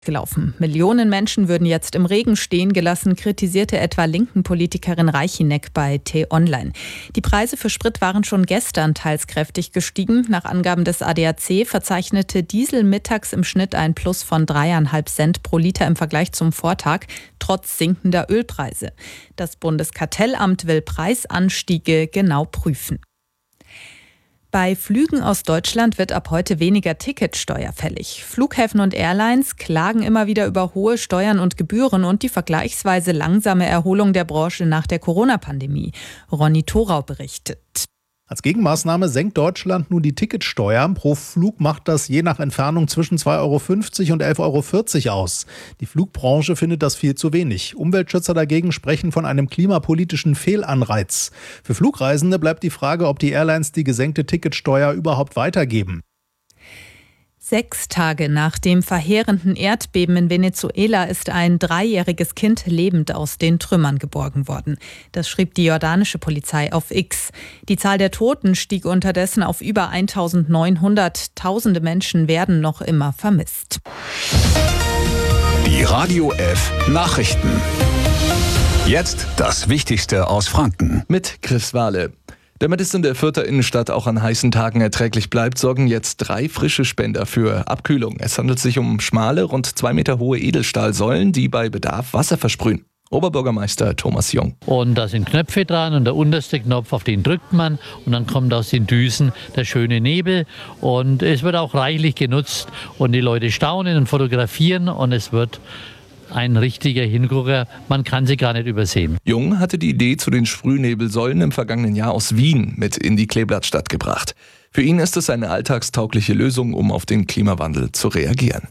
gelaufen. Millionen Menschen würden jetzt im Regen stehen gelassen, kritisierte etwa linken Politikerin Reichinek bei T-Online. Die Preise für Sprit waren schon gestern teils kräftig gestiegen. Nach Angaben des ADAC verzeichnete Diesel mittags im Schnitt ein Plus von 3,5 Cent pro Liter im Vergleich zum Vortag, trotz sinkender Ölpreise. Das Bundeskartellamt will Preisanstiege genau prüfen. Bei Flügen aus Deutschland wird ab heute weniger Ticketsteuer fällig. Flughäfen und Airlines klagen immer wieder über hohe Steuern und Gebühren und die vergleichsweise langsame Erholung der Branche nach der Corona-Pandemie. Ronny Thorau berichtet. Als Gegenmaßnahme senkt Deutschland nun die Ticketsteuer. Pro Flug macht das je nach Entfernung zwischen 2,50 € und 11,40 € aus. Die Flugbranche findet das viel zu wenig. Umweltschützer dagegen sprechen von einem klimapolitischen Fehlanreiz. Für Flugreisende bleibt die Frage, ob die Airlines die gesenkte Ticketsteuer überhaupt weitergeben. 6 Tage nach dem verheerenden Erdbeben in Venezuela ist ein 3-jähriges Kind lebend aus den Trümmern geborgen worden. Das schrieb die jordanische Polizei auf X. Die Zahl der Toten stieg unterdessen auf über 1.900. Tausende Menschen werden noch immer vermisst. Die Radio F Nachrichten. Jetzt das Wichtigste aus Franken. Mit Chris Wahle. Damit es in der Fürther Innenstadt auch an heißen Tagen erträglich bleibt, sorgen jetzt 3 frische Spender für Abkühlung. Es handelt sich um schmale, rund 2 Meter hohe Edelstahlsäulen, die bei Bedarf Wasser versprühen. Oberbürgermeister Thomas Jung. Und da sind Knöpfe dran und der unterste Knopf, auf den drückt man und dann kommt aus den Düsen der schöne Nebel und es wird auch reichlich genutzt und die Leute staunen und fotografieren und es wird ein richtiger Hingucker, man kann sie gar nicht übersehen. Jung hatte die Idee zu den Sprühnebelsäulen im vergangenen Jahr aus Wien mit in die Kleeblattstadt gebracht. Für ihn ist es eine alltagstaugliche Lösung, um auf den Klimawandel zu reagieren.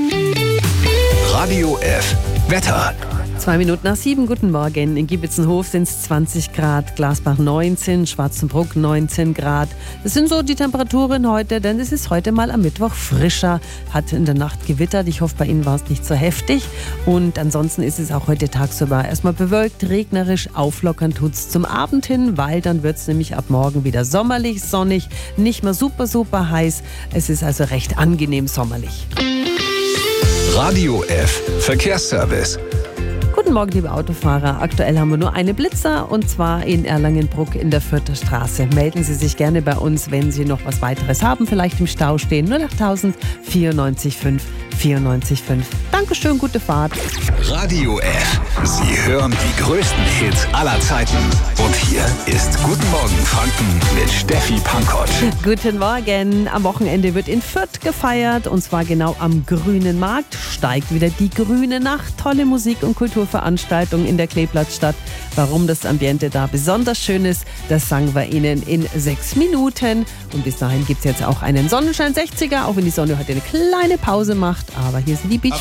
Radio F Wetter. 7:02, guten Morgen. In Giebitzenhof sind es 20 Grad, Glasbach 19, Schwarzenbruck 19 Grad. Das sind so die Temperaturen heute, denn es ist heute mal am Mittwoch frischer. Hat in der Nacht gewittert, ich hoffe, bei Ihnen war es nicht so heftig. Und ansonsten ist es auch heute tagsüber erstmal bewölkt, regnerisch, auflockern tut's zum Abend hin, weil dann wird es nämlich ab morgen wieder sommerlich, sonnig, nicht mehr super heiß. Es ist also recht angenehm sommerlich. Radio F Verkehrsservice. Guten Morgen, liebe Autofahrer. Aktuell haben wir nur eine Blitzer und zwar in Erlangenbruck in der Fürther Straße. Melden Sie sich gerne bei uns, wenn Sie noch was weiteres haben, vielleicht im Stau stehen. 08000 94 5 94 5. Dankeschön, gute Fahrt. Radio F. Sie hören die größten Hits aller Zeiten. Und hier ist Guten Morgen Franken mit Steffi Pankott. Guten Morgen. Am Wochenende wird in Fürth gefeiert und zwar genau am Grünen Markt. Steigt wieder die Grüne Nacht. Tolle Musik- und Kulturveranstaltungen in der Kleeblattstadt. Warum das Ambiente da besonders schön ist, das sagen wir Ihnen in 6 Minuten. Und bis dahin gibt es jetzt auch einen Sonnenschein 60er, auch wenn die Sonne heute eine kleine Pause macht. Aber hier sind die Beach